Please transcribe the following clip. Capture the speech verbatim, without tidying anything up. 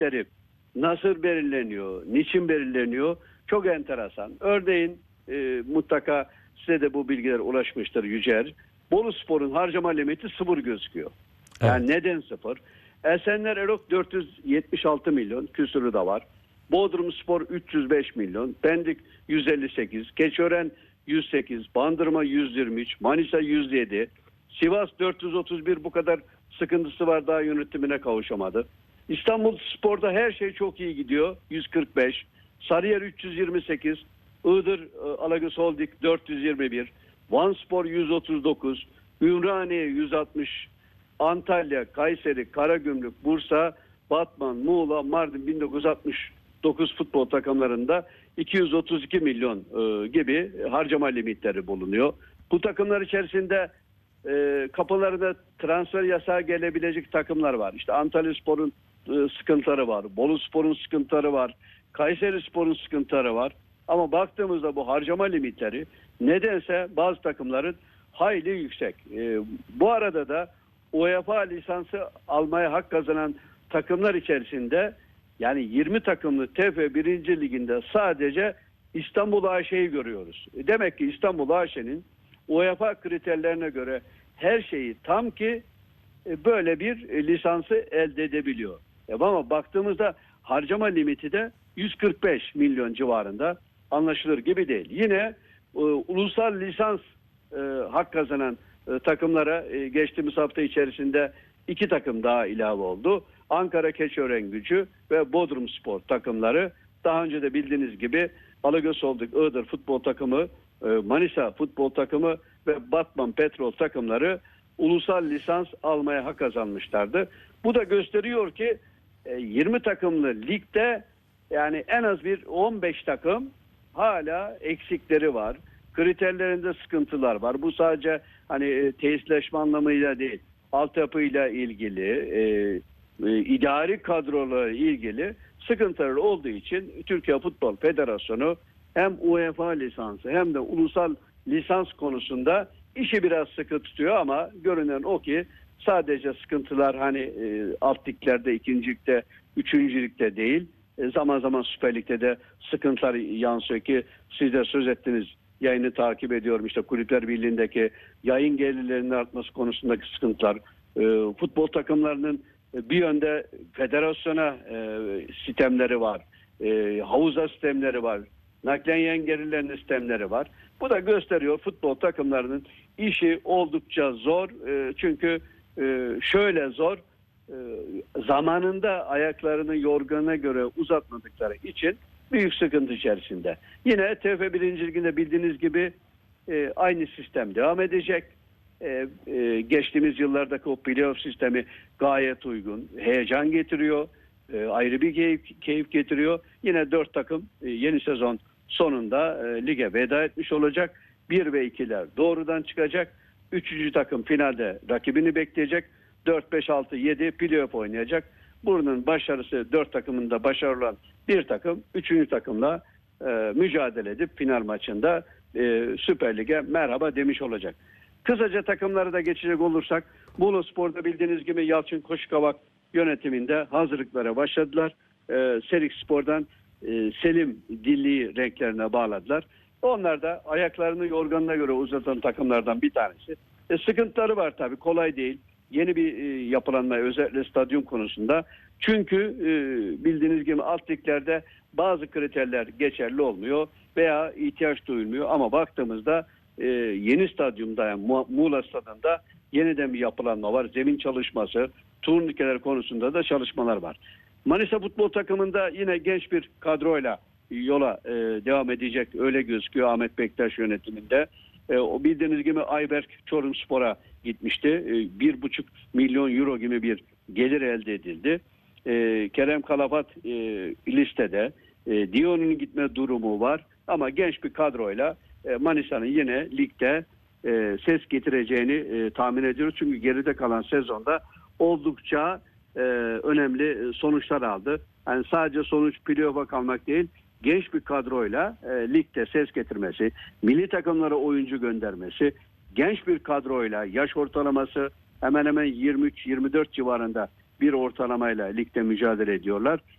limitleri nasıl belirleniyor, niçin belirleniyor? Çok enteresan. Örneğin e, mutlaka size de bu bilgiler ulaşmıştır Yücel. Boluspor'un harcama limiti sıfır gözüküyor. Yani Evet. neden sıfır? Esenler Erok dört yüz yetmiş altı milyon küsürü de var. Bodrumspor üç yüz beş milyon, Pendik yüz elli sekiz, Keçiören yüz sekiz, Bandırma yüz yirmi üç, Manisa yüz yedi, Sivas dört yüz otuz bir, bu kadar sıkıntısı var, daha yönetimine kavuşamadı. İstanbul Spor'da her şey çok iyi gidiyor, yüz kırk beş, Sarıyer üç yüz yirmi sekiz, Iğdır Alagöz Holding dört yüz yirmi bir, Vanspor yüz otuz dokuz, Ümraniye yüz altmış, Antalya, Kayseri, Karagümrük, Bursa, Batman, Muğla, Mardin bin dokuz yüz altmış dokuz futbol takımlarında iki yüz otuz iki milyon e, gibi harcama limitleri bulunuyor. Bu takımlar içerisinde e, kapılarına transfer yasağı gelebilecek takımlar var. İşte Antalyaspor'un e, sıkıntıları var, Boluspor'un sıkıntıları var, Kayserispor'un sıkıntıları var. Ama baktığımızda bu harcama limitleri nedense bazı takımların hayli yüksek. E, bu arada da UEFA lisansı almaya hak kazanan takımlar içerisinde, yani yirmi takımlı T F birinci Ligi'nde sadece İstanbul A Ş'yi görüyoruz. Demek ki İstanbul A Ş'nin UEFA kriterlerine göre her şeyi tam ki böyle bir lisansı elde edebiliyor. Ama baktığımızda harcama limiti de yüz kırk beş milyon civarında, anlaşılır gibi değil. Yine e, ulusal lisans e, hak kazanan e, takımlara e, geçtiğimiz hafta içerisinde iki takım daha ilave oldu. Ankara Keçiören Gücü ve Bodrumspor takımları, daha önce de bildiğiniz gibi Alagöz Holding Iğdır futbol takımı, e, Manisa futbol takımı ve Batman Petrol takımları ulusal lisans almaya hak kazanmışlardı. Bu da gösteriyor ki e, yirmi takımlı ligde yani en az bir on beş takım hala eksikleri var. Kriterlerinde sıkıntılar var. Bu sadece hani e, tesisleşme anlamıyla değil, altyapıyla ilgili, e, e, idari kadrolarla ilgili sıkıntılar olduğu için Türkiye Futbol Federasyonu hem UEFA lisansı hem de ulusal lisans konusunda işi biraz sıkı tutuyor, ama görünen o ki sadece sıkıntılar hani e, alt liglerde, ikincilikte, üçüncülükte değil, e, zaman zaman Süper Lig'de de sıkıntılar yansıyor ki siz de söz ettiniz. Yayını takip ediyorum. İşte Kulüpler Birliği'ndeki yayın gelirlerinin artması konusundaki sıkıntılar, e, futbol takımlarının bir yönde federasyona e, sistemleri var, e, havuza sistemleri var, naklen yayın gelirlerinin sistemleri var. Bu da gösteriyor futbol takımlarının işi oldukça zor. E, çünkü e, şöyle zor, e, zamanında ayaklarını yorgana göre uzatmadıkları için büyük sıkıntı içerisinde. Yine T F birinci Ligi'nde bildiğiniz gibi e, aynı sistem devam edecek. E, e, geçtiğimiz yıllardaki o playoff sistemi gayet uygun. Heyecan getiriyor. E, ayrı bir keyif, keyif getiriyor. Yine dört takım e, yeni sezon sonunda e, lige veda etmiş olacak. bir ve ikiler doğrudan çıkacak. Üçüncü takım finalde rakibini bekleyecek. dört, beş, altı, yedi playoff oynayacak. Bunun başarısı, dört takımında başarılı olan bir takım üçüncü takımla e, mücadele edip final maçında e, Süper Lig'e merhaba demiş olacak. Kısaca takımları da geçecek olursak, Boluspor'da bildiğiniz gibi Yalçın Koşukavak yönetiminde hazırlıklara başladılar. E, Serik Spor'dan e, Selim Dilli'yi renklerine bağladılar. Onlar da ayaklarını yorganına göre uzatan takımlardan bir tanesi. E, sıkıntıları var tabii, kolay değil. Yeni bir e, yapılanma, özellikle stadyum konusunda. Çünkü e, bildiğiniz gibi alt liglerde bazı kriterler geçerli olmuyor veya ihtiyaç duyulmuyor. Ama baktığımızda e, yeni stadyumda, yani Mu Muğla Stadı'nda yeniden bir yapılanma var. Zemin çalışması, turnikeler konusunda da çalışmalar var. Manisa futbol takımında yine genç bir kadroyla yola e, devam edecek, öyle gözüküyor Ahmet Bektaş yönetiminde. E, o bildiğiniz gibi Ayberk Çorumspor'a gitmişti. E, bir buçuk milyon euro gibi bir gelir elde edildi. E, Kerem Kalafat e, listede. E, Dion'un gitme durumu var. Ama genç bir kadroyla e, Manisa'nın yine ligde e, ses getireceğini e, tahmin ediyoruz. Çünkü geride kalan sezonda oldukça e, önemli sonuçlar aldı. Yani sadece sonuç playoff'a kalmak değil, genç bir kadroyla e, ligde ses getirmesi, milli takımlara oyuncu göndermesi, genç bir kadroyla yaş ortalaması hemen hemen yirmi üç yirmi dört civarında bir ortalamayla ligde mücadele ediyorlar.